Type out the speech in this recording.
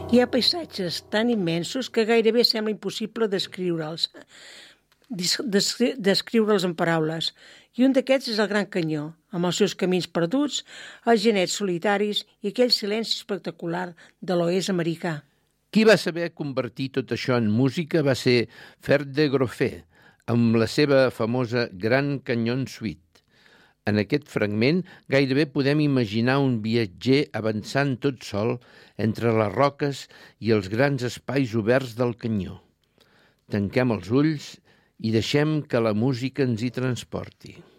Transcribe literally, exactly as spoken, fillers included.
Hi ha paisatges tan immensos que gairebé sembla impossible descriure'ls, descriure'ls en paraules. I un d'aquests és el Gran Canyó, amb els seus camins perduts, els genets solitaris i aquell silenci espectacular de l'oest americà. Qui va saber convertir tot això en música va ser Ferd de Groffé, amb la seva famosa Gran Canyon Suite. En aquest fragment gairebé podem imaginar un viatger avançant tot sol entre les roques i els grans espais oberts del canyó. Tanquem els ulls i deixem que la música ens hi transporti.